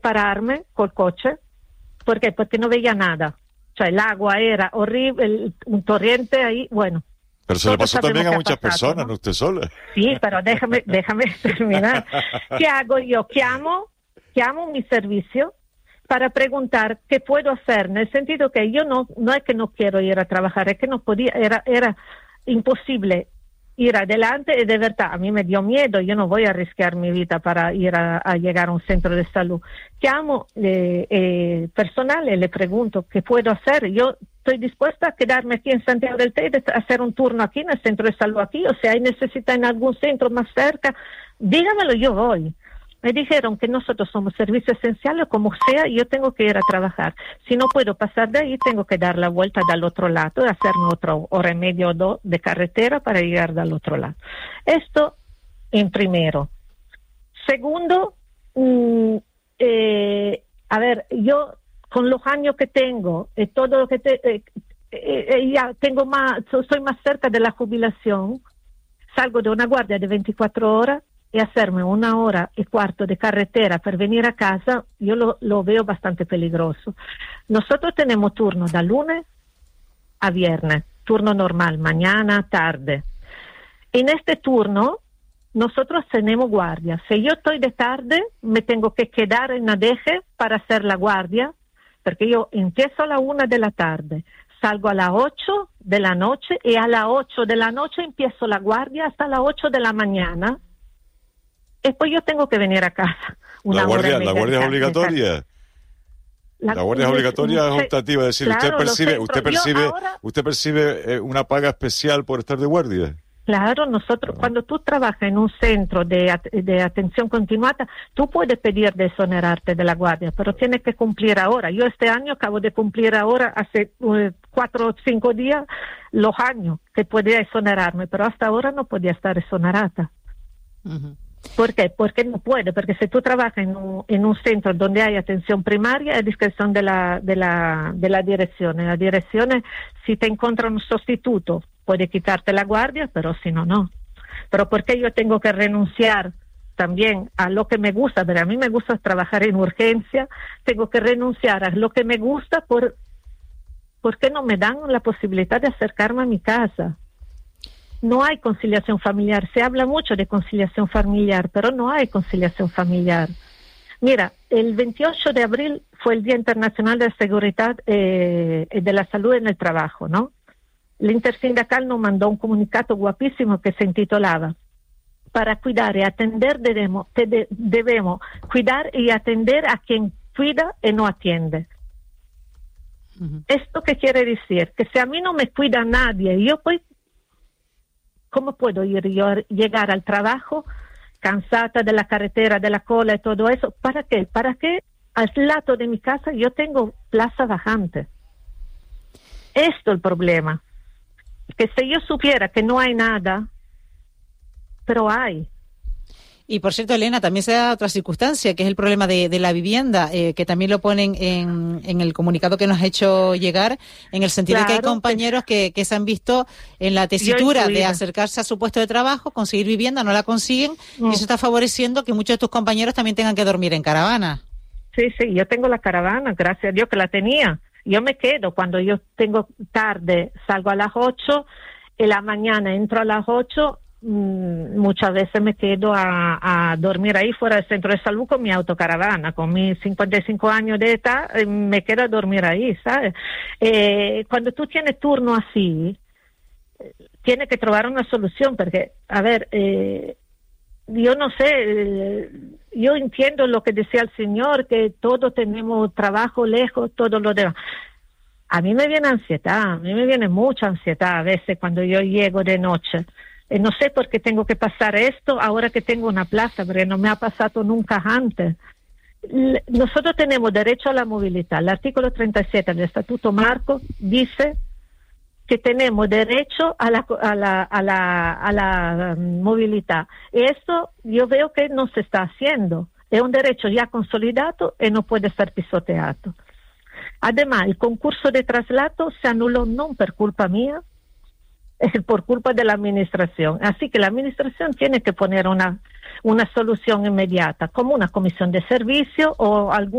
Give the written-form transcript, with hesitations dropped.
pararme col coche. ¿Por qué? Porque no veía nada. O sea, el agua era horrible, un torrente ahí, bueno. Pero se le pasó también a muchas personas, ¿no? Usted sola. Sí, pero déjame terminar. ¿Qué hago yo? Chiamo mi servicio para preguntar qué puedo hacer, en el sentido que yo no es que no quiero ir a trabajar, es que no podía, era imposible ir adelante, y de verdad a mí me dio miedo, yo no voy a arriesgar mi vida para ir a llegar a un centro de salud. Llamo personal y le pregunto qué puedo hacer. Yo estoy dispuesta a quedarme aquí en Santiago del Teide, hacer un turno aquí en el centro de salud aquí, o sea, hay necesidad en algún centro más cerca, dígamelo, yo voy. Me dijeron que nosotros somos servicio esencial, como sea, yo tengo que ir a trabajar. Si no puedo pasar de ahí, tengo que dar la vuelta del otro lado, hacerme otra hora y media o dos de carretera para llegar del otro lado. Esto en primero. Segundo, a ver, yo con los años que tengo, todo lo que ya tengo más, soy más cerca de la jubilación, salgo de una guardia de 24 horas, y hacerme 1 hora y cuarto de carretera para venir a casa, yo lo veo bastante peligroso. Nosotros tenemos turno de lunes a viernes, turno normal, mañana, tarde. En este turno, nosotros tenemos guardia. Si yo estoy de tarde, me tengo que quedar en la deje para hacer la guardia, porque yo empiezo a la 1 de la tarde, salgo a las 8 de la noche, y a las 8 de la noche empiezo la guardia hasta las 8 de la mañana. Después yo tengo que venir a casa. La guardia es obligatoria. La guardia es obligatoria, es optativa. Es decir, claro, usted percibe una paga especial por estar de guardia. Claro, nosotros, cuando tú trabajas en un centro de atención continuada, tú puedes pedir de exonerarte de la guardia, pero tienes que cumplir ahora. Yo este año acabo de cumplir ahora, hace 4 o 5 días, los años que podía exonerarme, pero hasta ahora no podía estar exonerada. Uh-huh. ¿Por qué? Porque no puede, porque si tú trabajas en un centro donde hay atención primaria, es discreción de la dirección. En la dirección, si te encuentra un sustituto, puede quitarte la guardia, pero si no, no. Pero ¿por qué yo tengo que renunciar también a lo que me gusta? Pero a mí me gusta trabajar en urgencia, tengo que renunciar a lo que me gusta porque no me dan la posibilidad de acercarme a mi casa. No hay conciliación familiar. Se habla mucho de conciliación familiar, pero no hay conciliación familiar. Mira, el 28 de abril fue el Día Internacional de la Seguridad de la Salud en el Trabajo, ¿no? El Intersindical nos mandó un comunicado guapísimo que se intitulaba: para cuidar y atender debemos cuidar y atender a quien cuida y no atiende. Uh-huh. ¿Esto qué quiere decir? Que si a mí no me cuida nadie, yo pues, ¿cómo puedo llegar al trabajo cansada de la carretera, de la cola y todo eso? ¿Para qué? Para que al lado de mi casa yo tengo plaza bajante. Esto es el problema. Que si yo supiera que no hay nada, pero hay. Y por cierto, Elena, también se da otra circunstancia, que es el problema de la vivienda, que también lo ponen en el comunicado que nos ha hecho llegar, en el sentido de que hay compañeros que se han visto en la tesitura de acercarse a su puesto de trabajo, conseguir vivienda, no la consiguen, y eso está favoreciendo que muchos de tus compañeros también tengan que dormir en caravana. Sí, yo tengo la caravana, gracias a Dios que la tenía. Yo me quedo, cuando yo tengo tarde, salgo a las 8, en la mañana entro a las 8, muchas veces me quedo a dormir ahí fuera del centro de salud con mi autocaravana, con mis 55 años de edad, me quedo a dormir ahí, ¿sabes? Cuando tú tienes turno así, tienes que trobar una solución, porque, a ver, yo no sé, yo entiendo lo que decía el señor, que todos tenemos trabajo lejos, todo lo demás. A mí me viene ansiedad, a mí me viene mucha ansiedad a veces cuando yo llego de noche. No sé por qué tengo que pasar esto ahora que tengo una plaza, porque no me ha pasado nunca antes. Nosotros tenemos derecho a la movilidad. El artículo 37 del Estatuto Marco dice que tenemos derecho a la movilidad. Y esto yo veo que no se está haciendo. Es un derecho ya consolidado y no puede ser pisoteado. Además, el concurso de traslado se anuló no por culpa mía, por culpa de la administración. Así que la administración tiene que poner una solución inmediata, como una comisión de servicio o algún